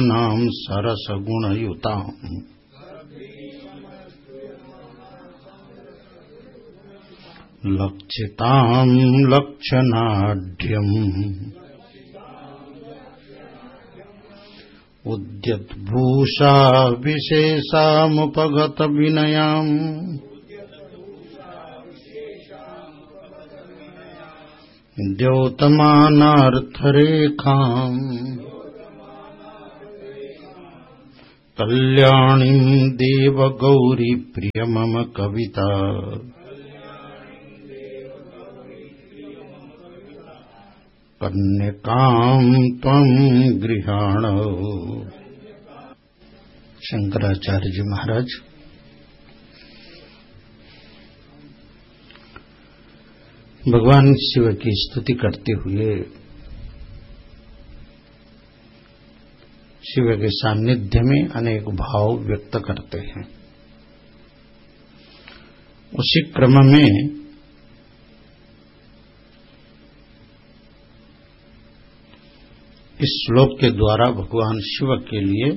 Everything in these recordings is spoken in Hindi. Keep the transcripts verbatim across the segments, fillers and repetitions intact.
नाम सरस गुणयुताम् लक्षिताम् लक्षणाढ्यम् उद्यद्भूषा विशेषामुपगत विनयाम् द्योतमानार्थरेखाम् कल्याणीं देवगौरी प्रिय मम कविता कन्यकां त्वं गृहाण। शंकराचार्य जी महाराज भगवान शिव की स्तुति करते हुए शिव के सान्निध्य में अनेक भाव व्यक्त करते हैं। उसी क्रम में इस श्लोक के द्वारा भगवान शिव के लिए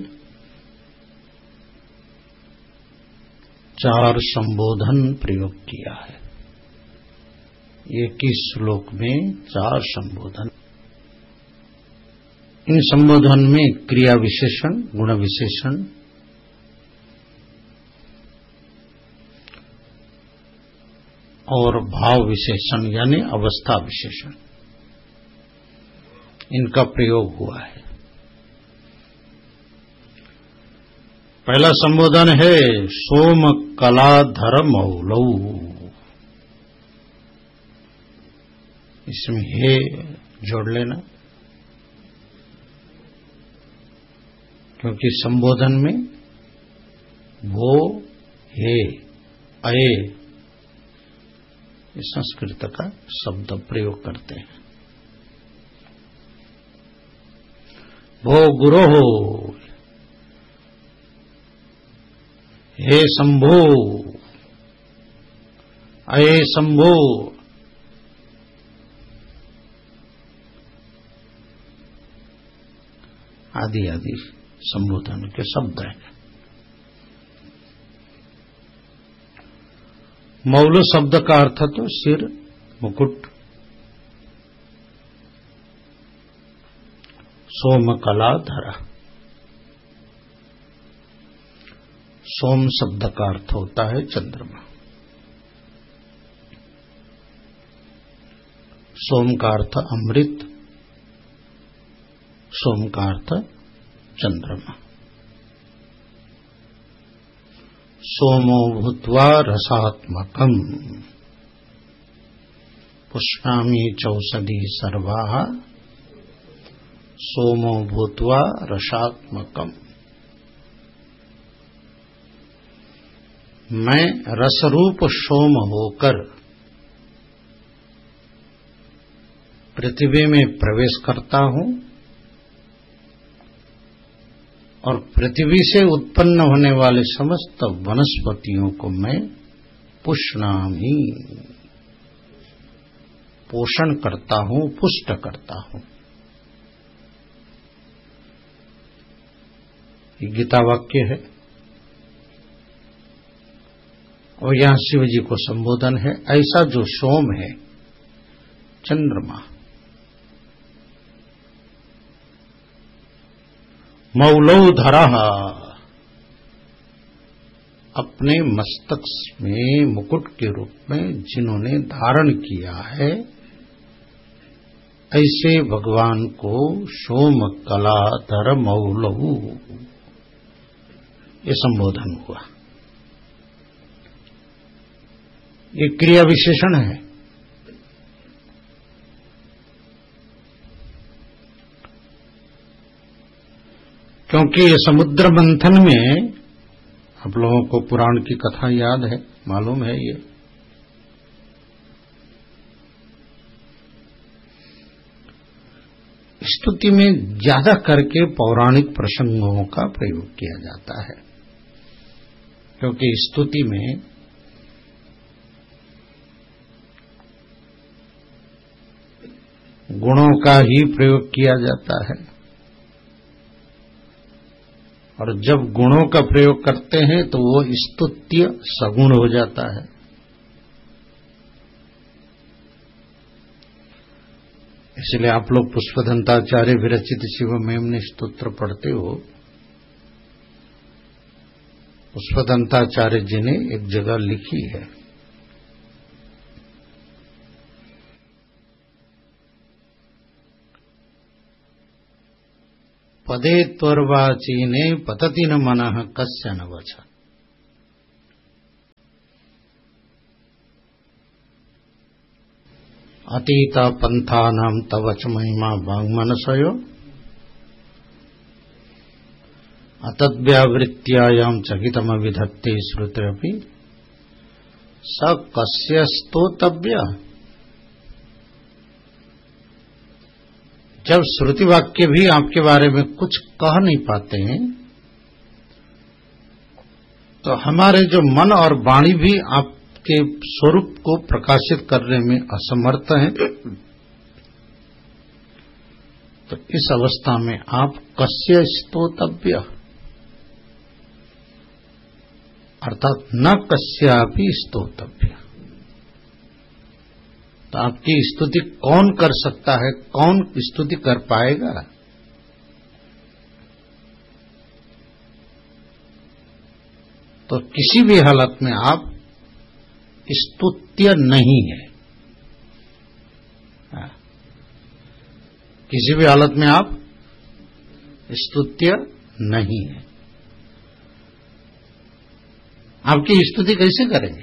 चार संबोधन प्रयोग किया है। एक ही श्लोक में चार संबोधन। इन संबोधन में क्रिया विशेषण, गुण विशेषण और भाव विशेषण यानी अवस्था विशेषण, इनका प्रयोग हुआ है। पहला संबोधन है सोम कलाधर मौलौ। इसमें हे जोड़ लेना, क्योंकि संबोधन में वो हे अये इस संस्कृत का शब्द प्रयोग करते हैं। भो गुरो हो, हे शंभो, अये शंभो, आदि आदि संबोधन के शब्द हैं। मौल शब्द का अर्थ तो सिर, मुकुट। सोम कला धरा, सोम शब्द का अर्थ होता है चंद्रमा। सोम का अर्थ अमृत, सोम का अर्थ चंद्रमा। सोमो भूत्वा रसात्मकम् पुष्णामि चौषधि सर्वाः सोमो भूत्वा रसात्मकम्। मैं रसरूप सोम होकर पृथ्वी में प्रवेश करता हूं और पृथ्वी से उत्पन्न होने वाले समस्त वनस्पतियों को मैं पुष्णामि, पोषण करता हूं, पुष्ट करता हूं। ये गीता वाक्य है और यहां शिव जी को संबोधन है। ऐसा जो सोम है, चंद्रमा, मौलौ धरः, अपने मस्तक में मुकुट के रूप में जिन्होंने धारण किया है, ऐसे भगवान को सोम कलाधर मौलौ ये संबोधन हुआ। ये क्रिया विशेषण है। क्योंकि ये समुद्र मंथन में, आप लोगों को पुराण की कथा याद है, मालूम है, ये स्तुति में ज्यादा करके पौराणिक प्रसंगों का प्रयोग किया जाता है। क्योंकि स्तुति में गुणों का ही प्रयोग किया जाता है। और जब गुणों का प्रयोग करते हैं तो वो स्तुत्य सगुण हो जाता है। इसलिए आप लोग पुष्पदंताचार्य विरचित शिवमेमने स्तोत्र पढ़ते हो। पुष्पदंताचार्य जी ने एक जगह लिखी है, पदे त्वर्वाचीने पतति न मनः कस्य न वच। अतीता पंथानां तवच महिमा वाङ्मनसयो अतद्व्यावृत्त्यायां चकितमविधत्ते श्रुतिरपि स कस्य स्तोतव्य। जब श्रुति वाक्य भी आपके बारे में कुछ कह नहीं पाते हैं तो हमारे जो मन और वाणी भी आपके स्वरूप को प्रकाशित करने में असमर्थ हैं। तो इस अवस्था में आप कस्य स्तोतव्य अर्थात न कस्यापि स्तोतव्य। तो आपकी स्तुति कौन कर सकता है, कौन स्तुति कर पाएगा? तो किसी भी हालत में आप स्तुत्य नहीं है। किसी भी हालत में आप स्तुत्य नहीं है। आपकी स्तुति कैसे करेंगे?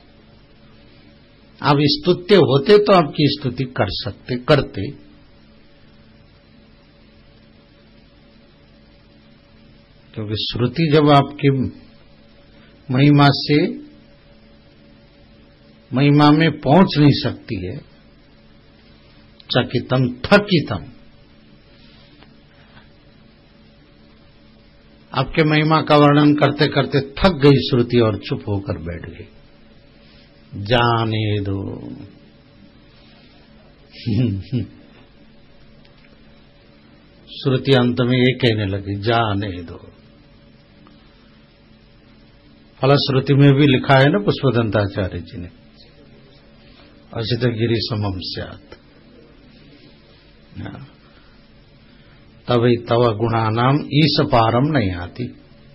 आप स्तुत्य होते तो आपकी स्तुति कर सकते करते। क्योंकि श्रुति जब आपकी महिमा से महिमा में पहुंच नहीं सकती है, चकितम थकितम, आपके महिमा का वर्णन करते करते थक गई श्रुति और चुप होकर बैठ गई। जाने दो। श्रुति अंत में ये कहने लगी जाने दो। फलश्रुति में भी लिखा है ना पुष्पदंताचार्य जी ने, असित गिरि समम स्यात्। तभी तव गुणानाम ईश पारम नहीं आती।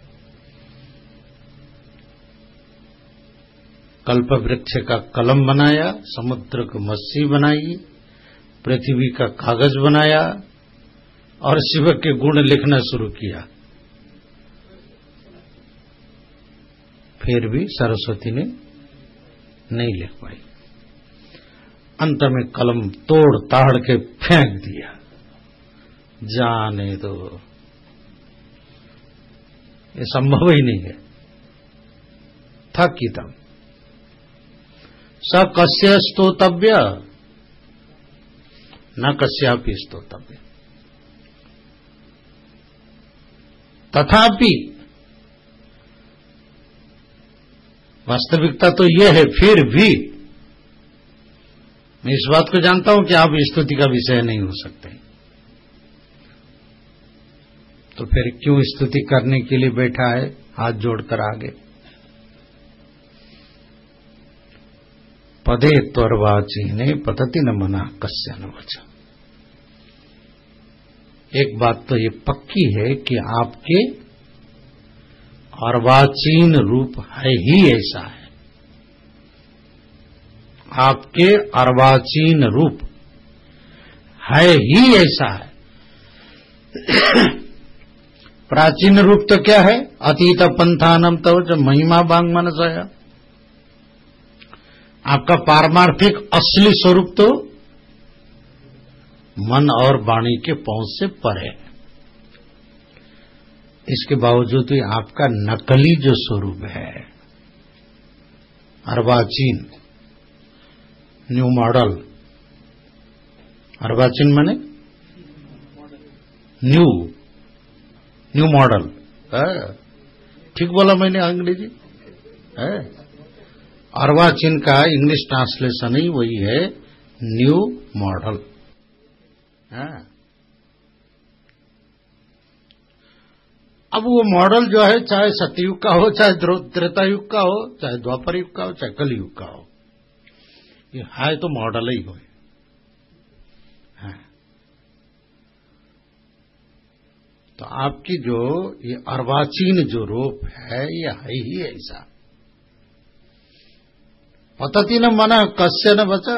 कल्प वृक्ष का कलम बनाया, समुद्र को मत्स्य बनाई, पृथ्वी का कागज बनाया और शिव के गुण लिखना शुरू किया। फिर भी सरस्वती ने नहीं लिख पाई। अंत में कलम तोड़ ताड़ के फेंक दिया। जाने दो, ये संभव ही नहीं है। थकितम स कस्य स्तोतव्य न कस्यापि स्तोतव्य। तथापि वास्तविकता तो यह है, फिर भी मैं इस बात को जानता हूं कि आप स्तुति का विषय नहीं हो सकते। तो फिर क्यों स्तुति करने के लिए बैठा है हाथ जोड़कर आगे? पदे त्वर्वाचीने पतति न मना कस्य न वच। एक बात तो ये पक्की है कि आपके अर्वाचीन रूप है ही ऐसा है। आपके अर्वाचीन रूप है ही ऐसा है। प्राचीन रूप तो क्या है? अतीत पंथानम तव जो महिमा बांग मनसया। आपका पारमार्थिक असली स्वरूप तो मन और वाणी के पहुंच से परे है। इसके बावजूद भी आपका नकली जो स्वरूप है, अर्वाचीन, न्यू मॉडल। अर्वाचीन माने न्यू न्यू मॉडल। ठीक बोला मैंने अंग्रेजी है। अर्वाचीन का इंग्लिश ट्रांसलेशन ही वही है, न्यू मॉडल। अब वो मॉडल जो है, चाहे सतयुग का हो, चाहे त्रेता युग का हो, चाहे द्वापर युग का हो, चाहे कल युग का हो, ये है तो मॉडल ही हो। तो आपकी जो ये अर्वाचीन जो रूप है, ये है ही ऐसा। पतति न मना कस्य न बचा।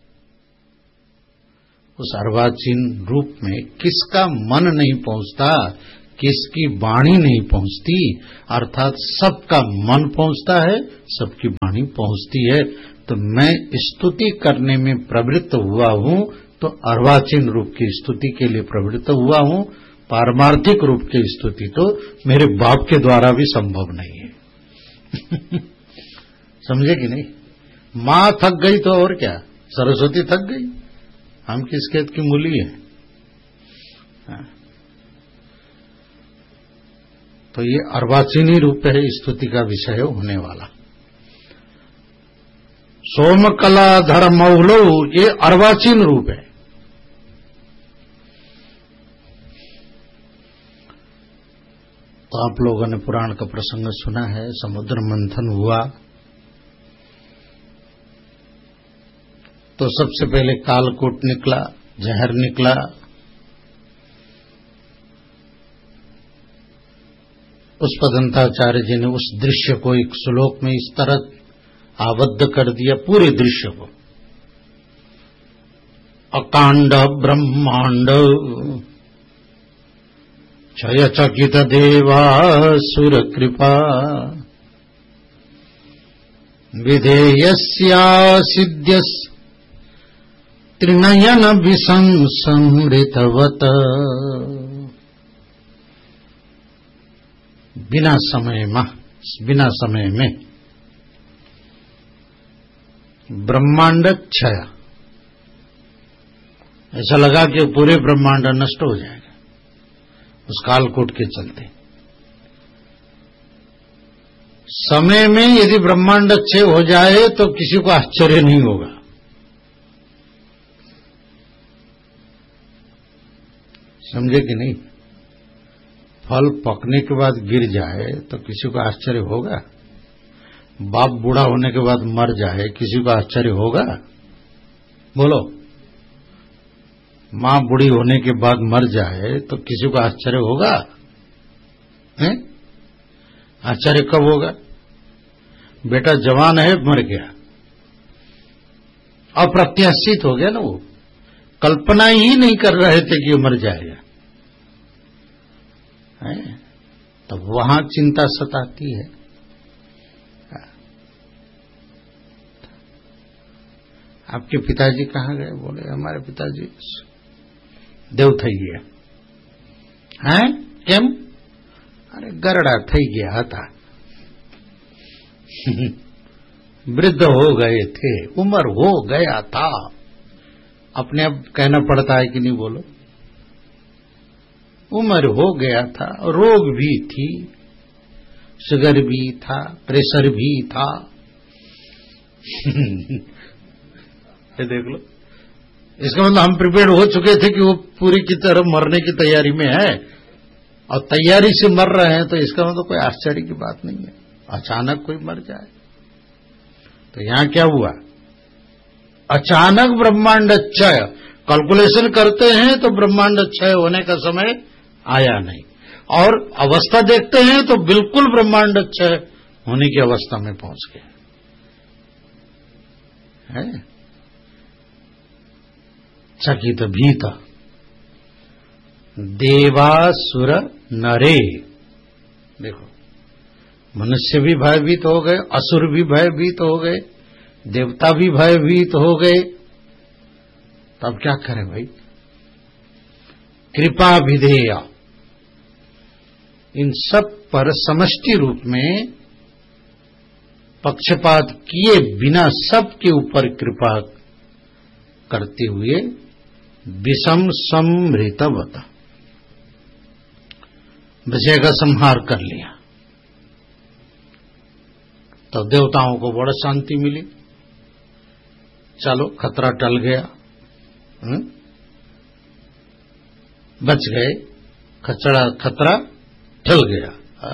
उस अर्वाचीन रूप में किसका मन नहीं पहुंचता, किसकी वाणी नहीं पहुंचती, अर्थात सबका मन पहुंचता है, सबकी वाणी पहुंचती है। तो मैं स्तुति करने में प्रवृत्त हुआ हूं, तो अर्वाचीन रूप की स्तुति के लिए प्रवृत्त हुआ हूं। पारमार्थिक रूप की स्तुति तो मेरे बाप के द्वारा भी संभव नहीं है। समझे कि नहीं? मां थक गई तो और क्या, सरस्वती थक गई, हम किस खेत की मूली है। तो ये अर्वाचीनी रूप है स्तुति का विषय होने वाला। सोमकला धर्मौलो, ये अर्वाचीन रूप है। तो आप लोगों ने पुराण का प्रसंग सुना है, समुद्र मंथन हुआ तो सबसे पहले कालकूट निकला, जहर निकला। पुष्पदंताचार्य जी ने उस दृश्य को एक श्लोक में इस तरह आबद्ध कर दिया, पूरे दृश्य को। अकांड ब्रह्मांड क्षय चकित देवासुर कृपा विधेयस्या सिद्ध्यस् त्रिनयन विसंसमृतवत। बिना समय में बिना समय में ब्रह्मांड क्षय, ऐसा लगा कि पूरे ब्रह्मांड नष्ट हो जाएगा उस कालकूट के चलते। समय में यदि ब्रह्मांड क्षय हो जाए तो किसी को आश्चर्य नहीं होगा। समझे कि नहीं? फल पकने के बाद गिर जाए तो किसी को आश्चर्य होगा? बाप बूढ़ा होने के बाद मर जाए, किसी को आश्चर्य होगा? बोलो। मां बूढ़ी होने के बाद मर जाए तो किसी को आश्चर्य होगा? हैं? आश्चर्य कब होगा? बेटा जवान है, मर गया, अप्रत्याशित हो गया ना, वो कल्पना ही नहीं कर रहे थे कि वो मर जाएगा। है? तो वहां चिंता सताती है। आपके पिताजी कहाँ गए? बोले हमारे पिताजी देव थई गया। हैं? केम? अरे गरड़ा थई गया था। वृद्ध हो गए थे, उम्र हो गया था। अपने अब कहना पड़ता है कि नहीं? बोलो। उम्र हो गया था, रोग भी थी, शुगर भी था, प्रेशर भी था। ये देख लो, इसका मतलब हम प्रिपेयर हो चुके थे कि वो पूरी की तरह मरने की तैयारी में है, और तैयारी से मर रहे हैं, तो इसका मतलब कोई आश्चर्य की बात नहीं है। अचानक कोई मर जाए तो यहां क्या हुआ? अचानक ब्रह्मांड क्षय। कैलकुलेशन करते हैं तो ब्रह्मांड क्षय होने का समय आया नहीं, और अवस्था देखते हैं तो बिल्कुल ब्रह्मांड क्षय होने की अवस्था में पहुंच गए हैं। चकित भीत देवासुर नरे। देखो, मनुष्य भी भयभीत हो गए, असुर भी भयभीत हो गए, देवता भी भयभीत हो गए। तब क्या करें भाई? कृपा विधेय, इन सब पर समष्टि रूप में पक्षपात किए बिना सबके ऊपर कृपा करते हुए विषम समृतवत विषय का संहार कर लिया। तो देवताओं को बड़ा शांति मिली, चलो खतरा टल गया, हुँ? बच गए, खतरा खतरा हिल गया।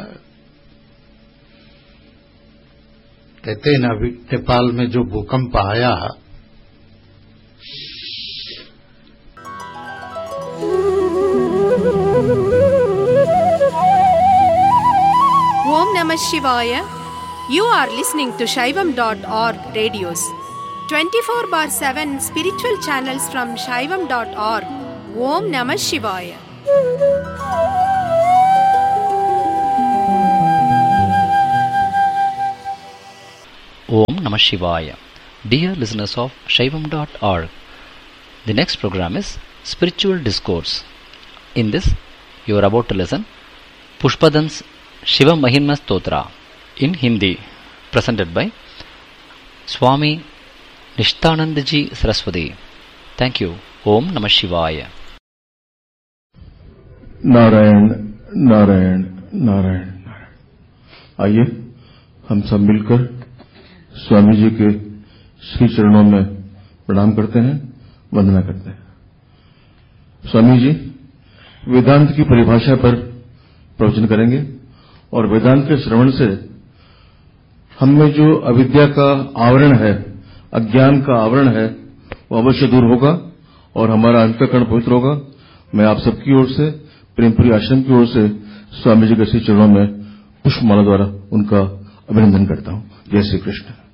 कहते हैं ना, अभी नेपाल में जो भूकंप आया, Om Namah Shivaya. You are listening to Shaivam dot org radios. twenty-four bar seven spiritual channels from Shaivam dot org. Om Namah Shivaya. Om Namah Shivaya. Dear listeners of Shaivam dot org, the next program is Spiritual Discourse. In this, you are about to listen Pushpadan's Shiva Mahimma Stotra in Hindi, presented by Swami Nishtanandaji Saraswati. Thank you. Om Namah Shivaya. Narayan Narayan Narayan Narayan. आइए हम सब मिलकर स्वामी जी के श्री चरणों में प्रणाम करते हैं, वंदना करते हैं। स्वामी जी वेदांत की परिभाषा पर प्रवचन करेंगे और वेदांत के श्रवण से हम में जो अविद्या का आवरण है, अज्ञान का आवरण है, वो अवश्य दूर होगा और हमारा अंतःकरण पवित्र होगा। मैं आप सबकी ओर से, प्रेमपुरी आश्रम की ओर से स्वामी जी के श्री चरणों में पुष्पमाला द्वारा उनका अभिनंदन करता हूं। जय श्री कृष्ण।